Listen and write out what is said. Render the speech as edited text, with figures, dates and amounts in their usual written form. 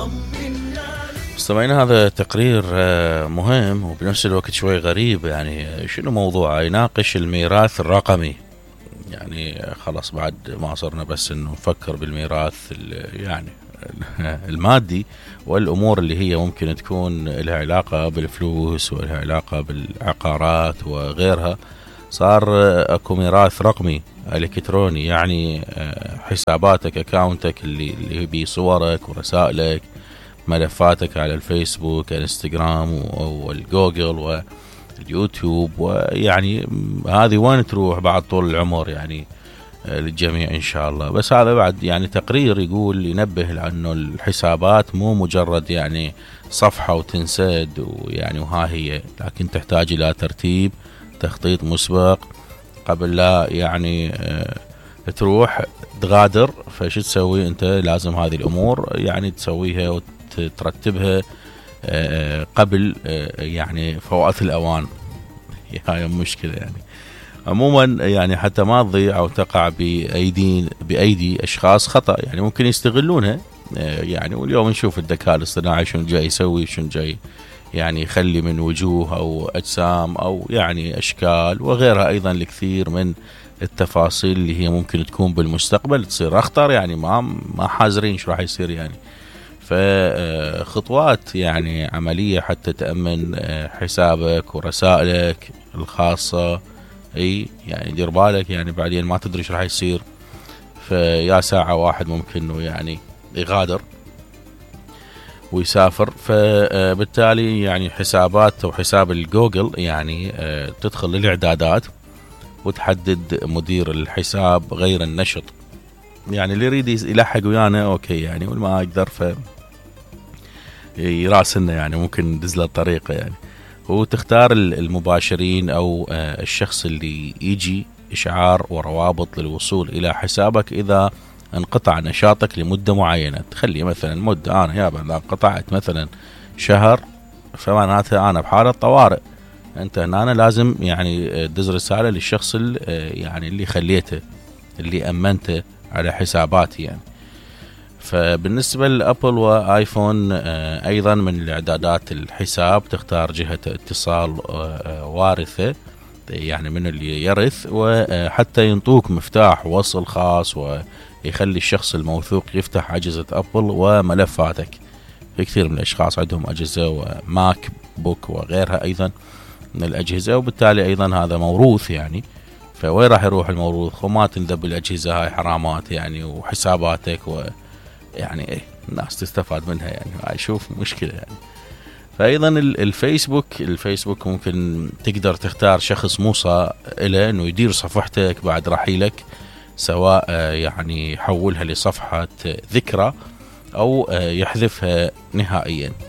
سمعنا هذا تقرير مهم وبنفس الوقت شوي غريب. يعني شنو موضوعه؟ يناقش الميراث الرقمي. يعني خلاص بعد ما صرنا بس انه نفكر بالميراث يعني المادي والامور اللي هي ممكن تكون لها علاقة بالفلوس ولها علاقة بالعقارات وغيرها. صار اكو ميراث رقمي الكتروني، يعني حساباتك اكاونتك اللي بصورك ورسائلك، ملفاتك على الفيسبوك انستغرام والجوجل واليوتيوب، ويعني هذه وين تروح بعد طول العمر يعني للجميع ان شاء الله. بس هذا بعد يعني تقرير يقول ينبه لانه الحسابات مو مجرد يعني صفحة وتنسد ويعني وها هي، لكن تحتاج الى ترتيب، تخطيط مسبق قبل لا يعني تروح تغادر. فشو تسوي انت؟ لازم هذه الامور يعني تسويها وترتبها قبل يعني فوات الاوان. هاي مشكلة يعني. عموما يعني حتى ما تضيع او تقع بايدي اشخاص خطأ، يعني ممكن يستغلونها. يعني واليوم نشوف الذكاء الاصطناعي شنو جاي يسوي، شنو جاي يعني يخلي من وجوه او اجسام او يعني اشكال وغيرها، ايضا الكثير من التفاصيل اللي هي ممكن تكون بالمستقبل تصير اخطر. يعني ما حازرين شو راح يصير يعني. فخطوات يعني عملية حتى تأمن حسابك ورسائلك الخاصة. اي يعني دير بالك، يعني بعدين ما تدري ايش راح يصير. فيا ساعة واحد ممكن انه يعني يغادر ويسافر. فبالتالي يعني حسابات او حساب الجوجل يعني تدخل للاعدادات وتحدد مدير الحساب غير النشط. يعني اللي يريد يلحق ويانا اوكي يعني، واللي ما يقدر ف يراسلنا يعني ممكن ندز له الطريقة يعني. وتختار المباشرين او الشخص اللي يجي اشعار وروابط للوصول الى حسابك اذا انقطع نشاطك لمدة معينة. تخلي مثلا مدة، انا يابا اذا انقطعت مثلا شهر فمعناتها انا بحالة طوارئ. انت هنا لازم يعني تدز رسالة للشخص يعني اللي خليته، اللي امنته على حساباتي يعني. فبالنسبة لأبل وآيفون أيضا من الإعدادات الحساب تختار جهة اتصال وارثة، يعني من اللي يرث، وحتى ينطوك مفتاح وصل خاص ويخلي الشخص الموثوق يفتح أجهزة أبل وملفاتك. في كثير من الأشخاص عندهم أجهزة وماك بوك وغيرها أيضا من الأجهزة، وبالتالي أيضا هذا موروث يعني. فوين راح يروح الموروث؟ وما تنذب الأجهزة هاي حرامات يعني، وحساباتك يعني ايه الناس تستفاد منها يعني. اشوف مشكلة يعني. فايضا الفيسبوك ممكن تقدر تختار شخص موصى له انه يدير صفحتك بعد رحيلك، سواء يعني يحولها لصفحة ذكرى او يحذفها نهائيا.